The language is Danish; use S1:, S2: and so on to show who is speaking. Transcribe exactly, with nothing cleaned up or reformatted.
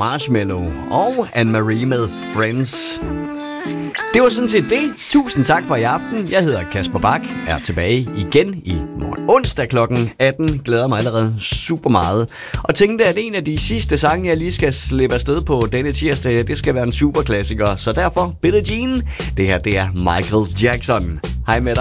S1: Marshmello og Anne-Marie med Friends. Det var sådan set det. Tusind tak for i aften. Jeg hedder Kasper Bak, er tilbage igen i morgen onsdag klokken atten. Glæder mig allerede super meget. Og tænkte, at en af de sidste sange, jeg lige skal slippe afsted på denne tirsdag, det skal være en superklassiker. Så derfor, Billie Jean. Det her, det er Michael Jackson. Hej med dig.